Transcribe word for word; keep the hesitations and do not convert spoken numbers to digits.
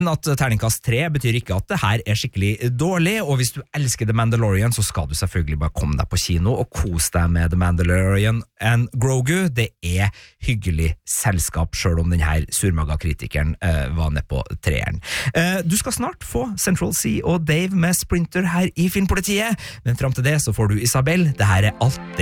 At terningkast tre betyr ikke at det her er skikkelig dårlig, og hvis du elsker The Mandalorian, så skal du selvfølgelig bare komme deg på kino og kose deg med The Mandalorian and Grogu. Det er hyggelig selskap, selv om denne surmaga-kritikeren uh, var nede på treeren. Uh, du skal snart få Central C og Dave med Sprinter her i Filmpolitiet, men frem til det så får du Isabel. Det her er alt det